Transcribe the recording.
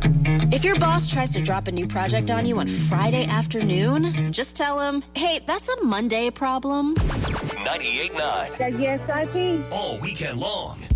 If your boss tries to drop a new project on you on Friday afternoon, just tell him, hey, that's a Monday problem. 98.9. WSIP. All weekend long.